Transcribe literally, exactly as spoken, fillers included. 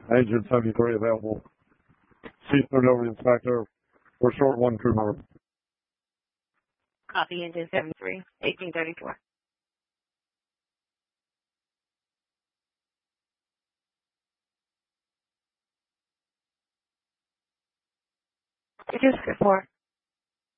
Engine seventy-three available. Seat turned over to the inspector. We're short one crew member. Copy, engine seventy-three, eighteen thirty-four. It is four.